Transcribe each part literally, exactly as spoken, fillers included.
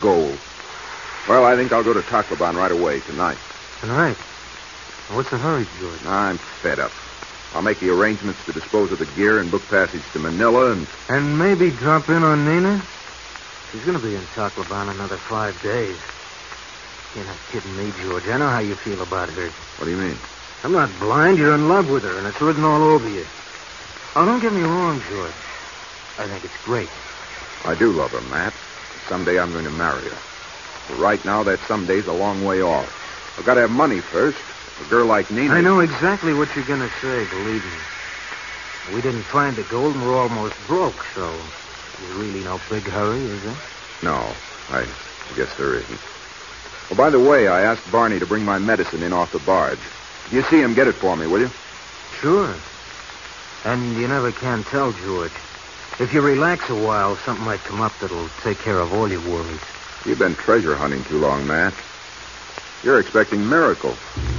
gold. Well, I think I'll go to Tacloban right away, tonight. Tonight? What's the hurry, George? I'm fed up. I'll make the arrangements to dispose of the gear and book passage to Manila and... And maybe drop in on Nina? She's going to be in Tacloban another five days. You're not kidding me, George. I know how you feel about her. What do you mean? I'm not blind. You're in love with her, and it's written all over you. Oh, don't get me wrong, George. I think it's great. I do love her, Matt. Someday I'm going to marry her. But right now, that someday's a long way off. I've got to have money first. A girl like Nina... I know exactly what you're going to say, believe me. We didn't find the gold and we're almost broke, so there's really no big hurry, is there? No, I guess there isn't. Oh, by the way, I asked Barney to bring my medicine in off the barge. You see him get it for me, will you? Sure. And you never can tell, George. If you relax a while, something might come up that'll take care of all your worries. You've been treasure hunting too long, Matt. You're expecting miracles.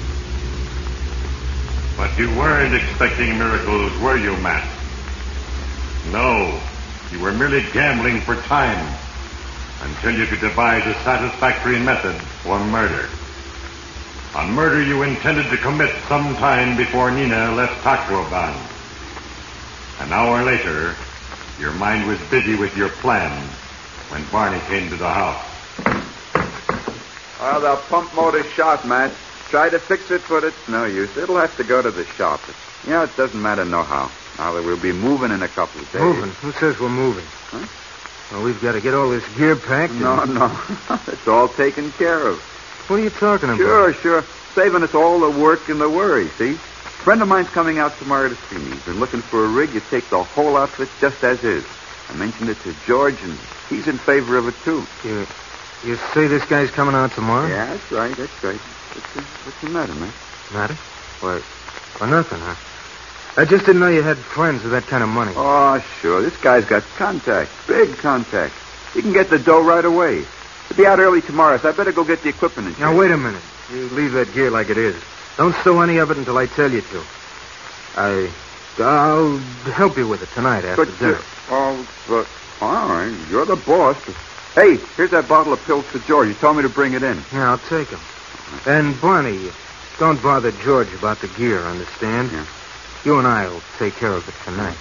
But you weren't expecting miracles, were you, Matt? No. You were merely gambling for time until you could devise a satisfactory method for murder. A murder you intended to commit some time before Nina left Tacloban. An hour later, your mind was busy with your plan when Barney came to the house. Well, the pump motor's shot, Matt. Try to fix it, but it's no use. It'll have to go to the shop. Yeah, it doesn't matter no how. Now that we'll be moving in a couple of days. Moving? Who says we're moving? Huh? Well, we've got to get all this gear packed. No, and... no. It's all taken care of. What are you talking about? Sure, sure. Saving us all the work and the worry, see? A friend of mine's coming out tomorrow to see me. He's been looking for a rig. You take the whole outfit just as is. I mentioned it to George, and he's in favor of it, too. You, you say this guy's coming out tomorrow? Yeah, that's right, that's right. What's the, what's the matter, man? Matter? Why, well, nothing, huh? I just didn't know you had friends with that kind of money. Oh, sure. This guy's got contacts, big contacts. He can get the dough right away. He'll be out early tomorrow, so I better go get the equipment and Now, wait a minute. You leave that gear like it is. Don't stow any of it until I tell you to. I... I'll help you with it tonight after But, dinner. uh, oh, but, all right. You're the boss. Hey, here's that bottle of pills for George. He told me to bring it in. Yeah, I'll take them. And, Barney, don't bother George about the gear, understand? Yeah. You and I will take care of it tonight.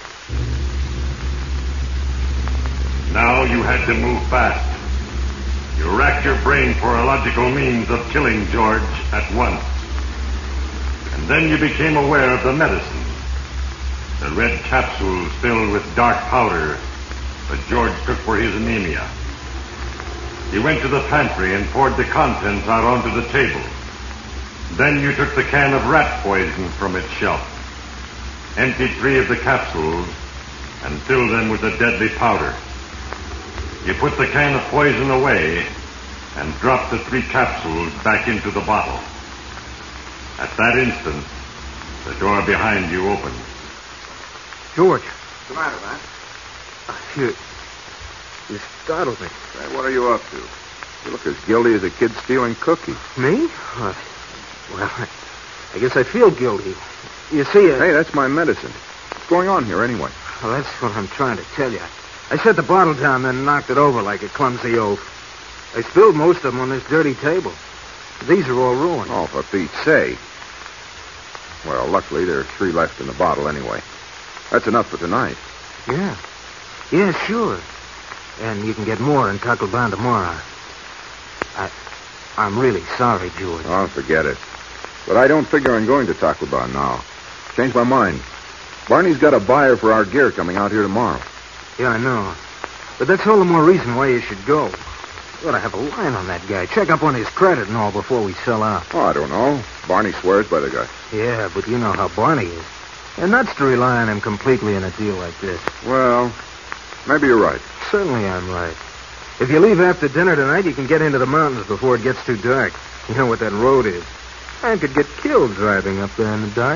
Now you had to move fast. You racked your brain for a logical means of killing George at once. And then you became aware of the medicine. The red capsules filled with dark powder that George took for his anemia. He went to the pantry and poured the contents out onto the table. Then you took the can of rat poison from its shelf, emptied three of the capsules, and filled them with the deadly powder. You put the can of poison away and dropped the three capsules back into the bottle. At that instant, the door behind you opened. George. What's the matter, man? You... You startled me. Say, what are you up to? You look as guilty as a kid stealing cookies. Me? Uh, well, I, I guess I feel guilty. You see... Uh, Hey, that's my medicine. What's going on here, anyway? Well, that's what I'm trying to tell you. I set the bottle down, then knocked it over like a clumsy oaf. I spilled most of them on this dirty table. These are all ruined. Oh, for Pete's sake. Well, luckily, there are three left in the bottle anyway. That's enough for tonight. Yeah. Yeah, sure. And you can get more in Tacloban tomorrow. I, I'm really sorry, George. Oh, forget it. But I don't figure on going to Tacloban now. Changed my mind. Barney's got a buyer for our gear coming out here tomorrow. Yeah, I know. But that's all the more reason why you should go. You ought to have a line on that guy. Check up on his credit and all before we sell out. Oh, I don't know. Barney swears by the guy. Yeah, but you know how Barney is. And nuts to rely on him completely in a deal like this. Well, maybe you're right. Certainly I'm right. If you leave after dinner tonight, you can get into the mountains before it gets too dark. You know what that road is. I could get killed driving up there in the dark.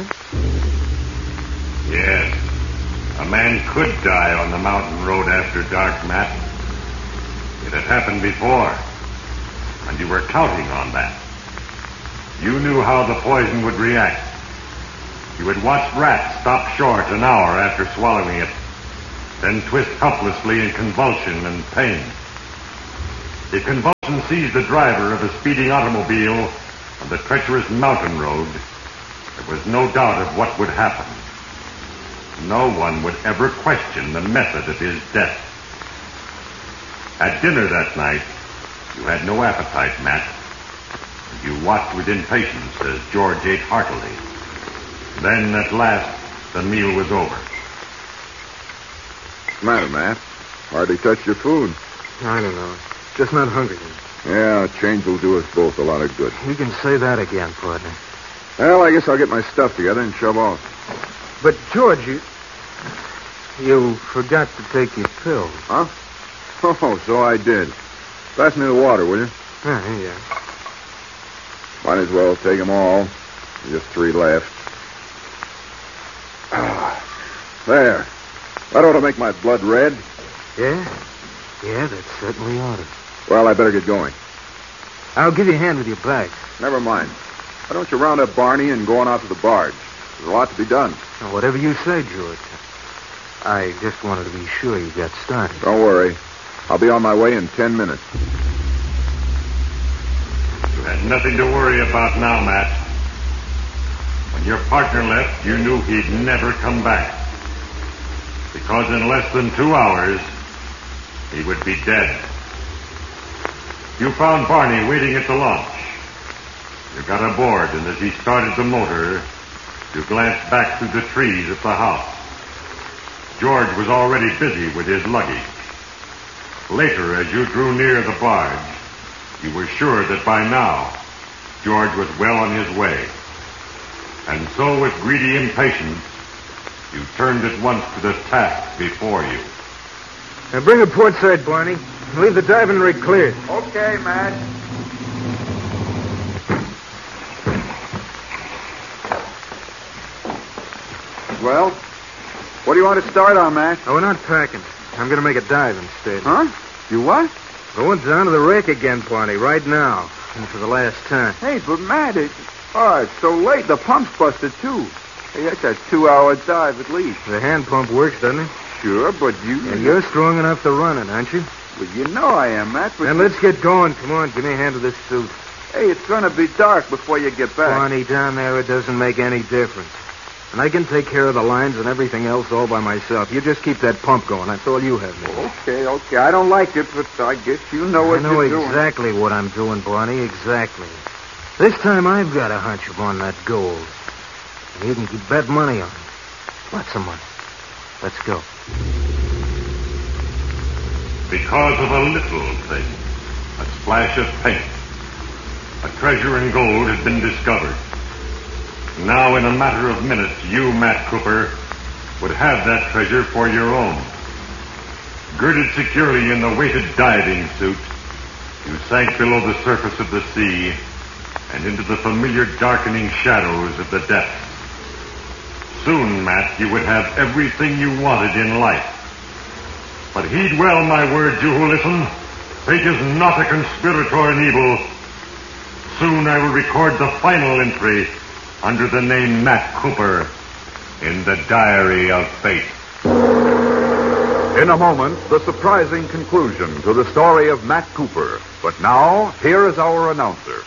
Yes. A man could die on the mountain road after dark, Matt. It had happened before, and you were counting on that. You knew how the poison would react. You had watched rats stop short an hour after swallowing it, then twist helplessly in convulsion and pain. If convulsion seized the driver of a speeding automobile on the treacherous mountain road, there was no doubt of what would happen. No one would ever question the method of his death. At dinner that night, you had no appetite, Matt. You watched with impatience as George ate heartily. Then, at last, the meal was over. What's the matter, Matt? Hardly touched your food. I don't know. Just not hungry. Yeah, a change will do us both a lot of good. You can say that again, partner. Well, I guess I'll get my stuff together and shove off. But, George, you... You forgot to take your pills. Huh? Oh, so I did. Pass me the water, will you? Yeah, here you are. Might as well take them all. Just three left. Ah, there. That ought to make my blood red. Yeah? Yeah, that certainly ought to. Well, I better get going. I'll give you a hand with your bag. Never mind. Why don't you round up Barney and go on out to the barge? There's a lot to be done. Now, whatever you say, George. I just wanted to be sure you got started. Don't worry. I'll be on my way in ten minutes. You had nothing to worry about now, Matt. When your partner left, you knew he'd never come back. Because in less than two hours, he would be dead. You found Barney waiting at the launch. You got aboard, and as he started the motor, you glanced back through the trees at the house. George was already busy with his luggage. Later, as you drew near the barge, you were sure that by now, George was well on his way. And so, with greedy impatience, you turned at once to the task before you. Now bring her port side, Barney. Leave the diving rig cleared. Okay, Matt. Well, what do you want to start on, Matt? Oh, we're not packing. I'm going to make a dive instead. Huh? You what? Going down to the wreck again, Barney, right now. And for the last time. Hey, but Matt, it... Oh, it's so late. The pump's busted, too. Hey, that's a two-hour dive at least. The hand pump works, doesn't it? Sure, but you... And you're strong enough to run it, aren't you? Well, you know I am, Matt, but... Then let's get going. Come on, give me a hand with this suit. Hey, it's going to be dark before you get back. Barney, down there, it doesn't make any difference. And I can take care of the lines and everything else all by myself. You just keep that pump going. That's all you have to do. Okay, okay. I don't like it, but I guess you know what I know you're doing. exactly what I'm doing, Barney. Exactly. This time I've got a hunch upon that gold. And you can keep bet money on it. Lots of money. Let's go. Because of a little thing, a splash of paint, a treasure in gold had been discovered. Now, in a matter of minutes, you, Matt Cooper, would have that treasure for your own. Girded securely in the weighted diving suit, you sank below the surface of the sea and into the familiar darkening shadows of the depths. Soon, Matt, you would have everything you wanted in life. But heed well my words, you who listen. Fate is not a conspirator in evil. Soon I will record the final entry under the name Matt Cooper in the Diary of Fate. In a moment, the surprising conclusion to the story of Matt Cooper. But now, here is our announcer.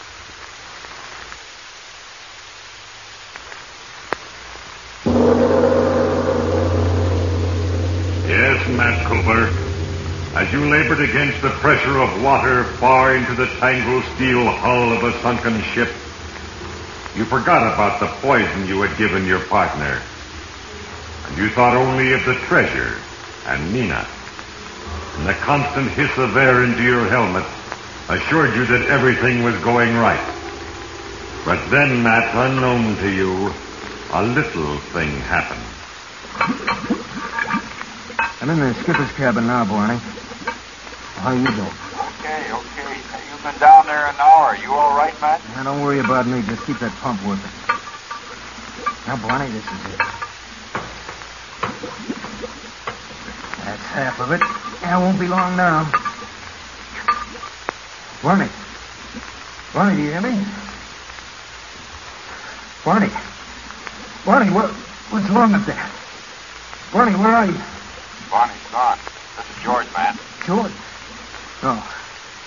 Yes, Matt Cooper. As you labored against the pressure of water far into the tangled steel hull of a sunken ship, you forgot about the poison you had given your partner. And you thought only of the treasure and Nina. And the constant hiss of air into your helmet assured you that everything was going right. But then, Matt, unknown to you, a little thing happened. I'm in the skipper's cabin now, Barney. How you doing? Okay, okay. You've been down there an hour. You all right, Matt? Now, don't worry about me. Just keep that pump working. Now, Barney, this is it. That's half of it. Yeah, it won't be long now. Barney. Barney, do you hear me? Barney. Barney, what, what's wrong with that? Barney, where are you? Barney's gone. This is George, Matt. George? Oh.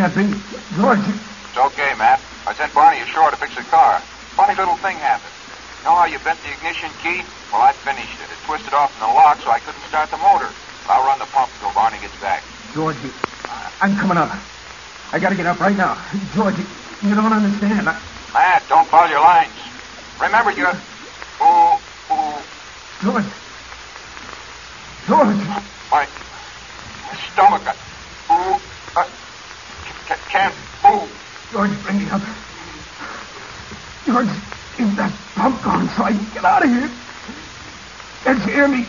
at me. George. It's okay, Matt. I sent Barney ashore to fix a car. Funny little thing happened. You know how you bent the ignition key? Well, I finished it. It twisted off in the lock, so I couldn't start the motor. I'll run the pump till Barney gets back. George, I'm coming up. I gotta get up right now. George, you don't understand. I... Matt, don't follow your lines. Remember, you're... Ooh, ooh. George. George. My, my stomach. I, ooh. I c- can't move. George, bring me up. George, leave that pump going so I can get out of here. Let's hear me.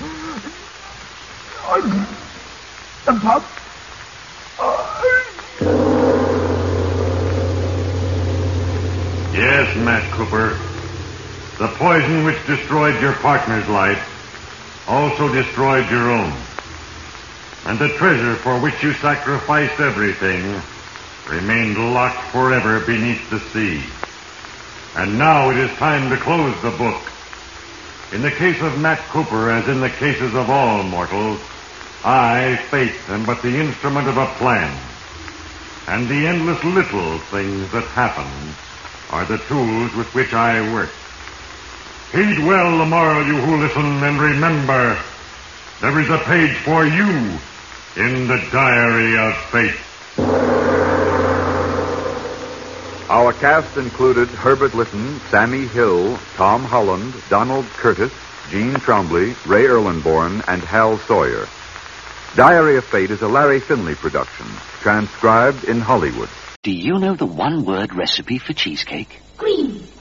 George, the pump. Yes, Matt Cooper. The poison which destroyed your partner's life also destroyed your own. And the treasure for which you sacrificed everything remained locked forever beneath the sea. And now it is time to close the book. In the case of Matt Cooper, as in the cases of all mortals, I, Fate, am but the instrument of a plan. And the endless little things that happen are the tools with which I work. Heed well the moral, you who listen, and remember, there is a page for you in the Diary of Fate. Our cast included Herbert Litton, Sammy Hill, Tom Holland, Donald Curtis, Gene Trombley, Ray Erlenborn, and Hal Sawyer. Diary of Fate is a Larry Finley production, transcribed in Hollywood. Do you know the one-word recipe for cheesecake? Green.